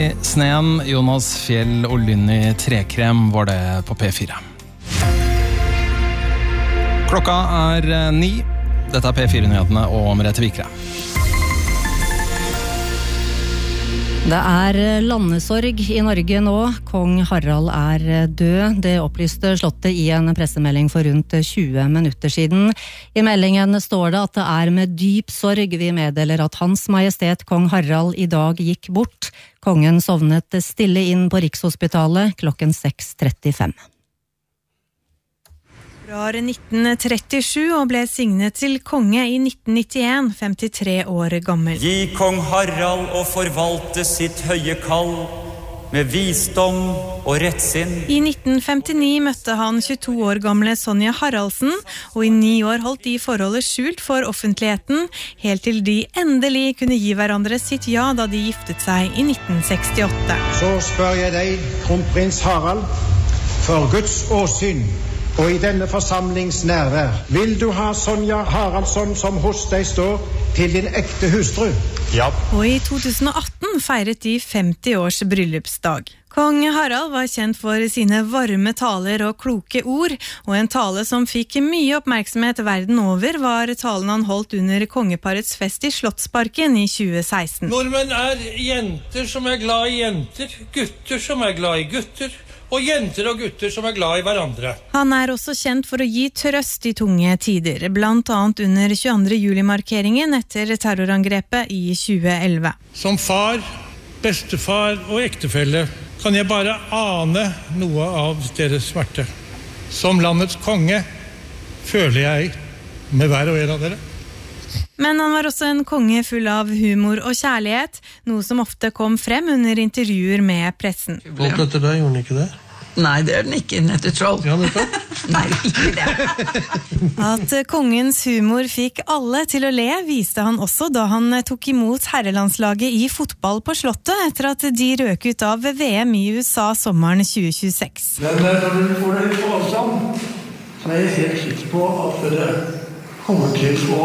Sneen, Jonas Fjell og Lynny Trekrem var det på P4. Klokka er 9. Dette er P4-nyhetene og Merete Vikre. Det er landesorg i Norge nå. Kong Harald er død. Det opplyste slottet i en pressemelding for rundt 20 minutter siden. I meldingen står det at det er med dyp sorg vi meddeler at Hans Majestet Kong Harald i dag gikk bort. Kongen sovnet stille inn på Rikshospitalet klokken 6:35. Fra 1937 og ble signet til konge i 1991, 53 år gammel. Gi kong Harald å forvalte sitt høye kall med visdom og rettsinn. I 1959 møtte han 22 år gamle Sonja Haraldsen, og i 9 år holdt de forholdet skjult for offentligheten, helt til de endelig kunne gi hverandre sitt ja da de giftet seg i 1968. Så spør jeg deg, kronprins Harald, for Guds åsyn, og i denne forsamlings nærvær, vil du ha Sonja Haraldsson som hos deg står til din ekte hustru? Ja. Og i 2018 feiret de 50 års bryllupsdag. Kong Harald var kjent for sine varme taler og kloke ord, og en tale som fikk mye oppmerksomhet verden over var talen han holdt under kongeparets fest i Slottsparken i 2016. Nordmenn er jenter som er glad i jenter, gutter som er glad i gutter, og jenter og gutter som er glad i hverandre. Han er også kjent for å gi trøst i tunge tider, blant annet under 22. juli-markeringen etter terrorangrepet i 2011. Som far, bestefar og ektefelle kan jeg bare ane noe av deres smerte. Som landets konge føler jeg med hver og en av dere. Men han var også en konge full av humor og kjærlighet, noe som ofte kom frem under intervjuer med pressen. Folk etter deg, gjorde han ikke det? Nei, det er den ikke, Nette Troll. Ja, det Nei, ikke det. At kongens humor fikk alle til å le, viste han også da han tok imot herrelandslaget i fotball på Slottet, etter at de røk ut av VM i USA sommeren 2026. Men når dere får dere på avstand, så er jeg helt sikker på at dere kommer til å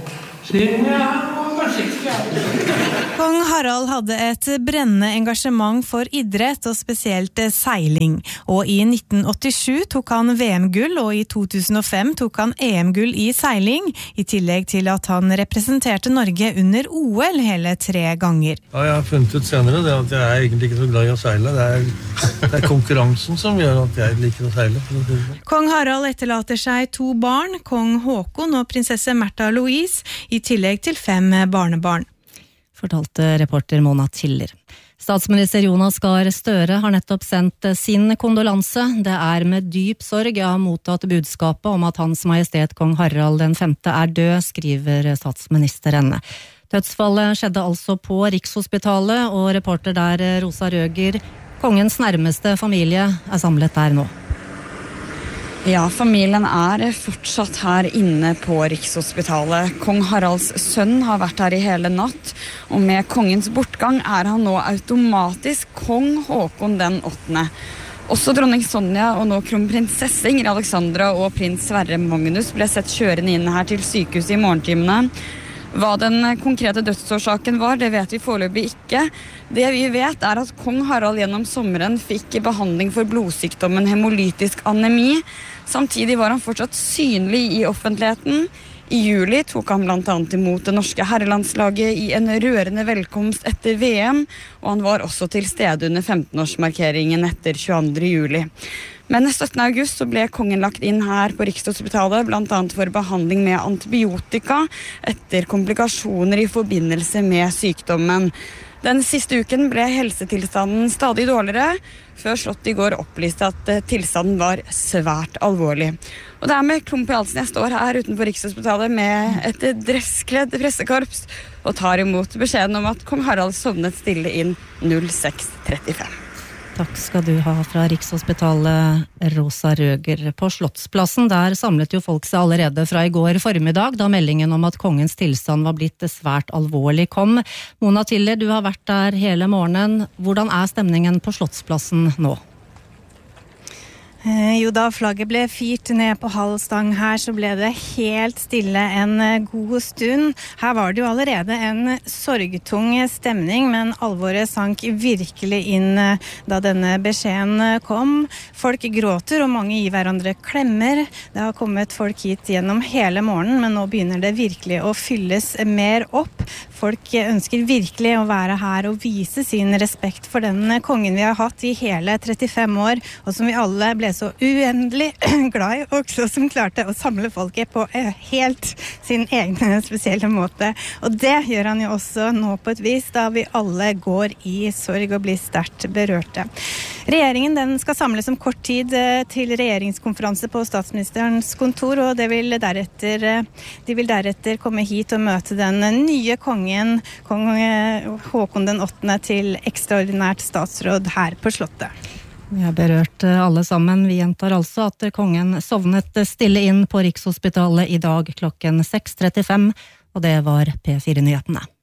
Kong Harald hadde et brennende engasjement for idrett og spesielt seiling, og i 1987 tok han VM-gull, og i 2005 tok han EM-gull i seiling, i tillegg til at han representerte Norge under OL hele 3 ganger. Ja, jeg har funnet ut senere det at jeg er egentlig ikke så glad i å seile. Det er konkurransen som gjør at jeg liker å seile. Kong Harald etterlater seg 2 barn, kong Håkon og prinsesse Märtha Louise, i tillegg til 5 barnebarn. Fortalte reporter Mona Tiller. Statsminister Jonas Gahr Støre har nettopp sendt sin kondolanse. Det er med dyp sorg jeg har mottatt budskapet om at Hans Majestet Kong Harald den 5. er død, skriver statsministeren. Dødsfallet skjedde altså på Rikshospitalet, og reporter der Rosa Røger, kongens nærmeste familie, er samlet der nå. Ja, familien er fortsatt her inne på Rikshospitalet. Kong Haralds sønn har vært her i hele natt, og med kongens bortgang er han nå automatisk kong Håkon den 8. Også dronning Sonja og nå kronprinsesse Ingrid Alexandra og prins Sverre Magnus ble sett kjørende inn her til sykehuset i morgentimene. Hva den konkrete dødsårsaken var, det vet vi foreløpig ikke. Det vi vet er at kong Harald gjennom sommeren fikk behandling for blodsykdommen hemolytisk anemi. Samtidig var han fortsatt synlig i offentligheten. I juli tok han blant annet imot det norske herrelandslaget i en rørende velkomst etter VM, og han var også til stede under 15-årsmarkeringen etter 22. juli. Men 17. august så ble kongen lagt inn her på Rikshospitalet, blant annet for behandling med antibiotika etter komplikasjoner i forbindelse med sykdommen. Den siste uken ble helsetilstanden stadig dårligere, før slottet i går opplyste at tilstanden var svært alvorlig. Og det er med klump i halsen jeg står her utenfor Rikshospitalet med et dresskledd pressekorps og tar imot beskjeden om at kong Harald sovnet stille inn 06:35. Takk skal du ha fra Rikshospitalet, Rosa Røger. På Slottsplassen der samlet jo folk seg allerede fra i går formiddag, da meldingen om at kongens tilstand var blitt svært alvorlig kom. Mona Tiller, du har vært der hele morgenen. Hvordan er stemningen på Slottsplassen nå? Jo, da flagget ble firt ned på halv stang her, så ble det helt stille en god stund. Her var det jo allerede en sorgtung stemning, men alvoret sank virkelig inn da denne beskjeden kom. Folk gråter, og mange gir hverandre klemmer. Det har kommet folk hit gjennom hele morgenen, men nå begynner det virkelig å fylles mer opp. Folk ønsker virkelig å være her og vise sin respekt for den kongen vi har hatt i hele 35 år, og som vi alle ble så uendelig glad i, og også som klarte å samle folket på helt sin egen spesielle måte. Og det gjør han jo også nå på et vis, da vi alle går i sorg og blir sterkt berørte. Regjeringen den skal samles om kort tid til regjeringskonferanse på statsministerens kontor, og de vil deretter komme hit og møte den nye kongen, kong Håkon den 8. til ekstraordinært statsråd her på Slottet. Vi har berørt alle sammen. Vi gjentar altså at kongen sovnet stille inn på Rikshospitalet i dag klokken 6:35, og det var P4-nyhetene.